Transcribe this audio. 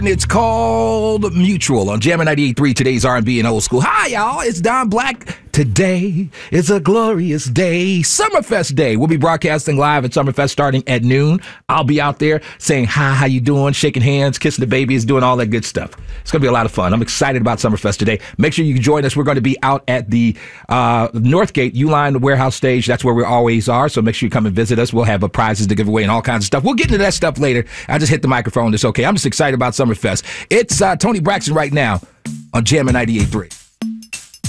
It's called Mutual on Jammin' 98.3, today's R&B and old school. Hi, y'all. It's Don Black. Today is a glorious day, Summerfest Day. We'll be broadcasting live at Summerfest starting at noon. I'll be out there saying, hi, how you doing? Shaking hands, kissing the babies, doing all that good stuff. It's going to be a lot of fun. I'm excited about Summerfest today. Make sure you can join us. We're going to be out at the Northgate Uline Warehouse stage. That's where we always are. So make sure you come and visit us. We'll have prizes to give away and all kinds of stuff. We'll get into that stuff later. I just hit the microphone. It's okay. I'm just excited about Summerfest. It's Tony Braxton right now on Jammin' 98.3.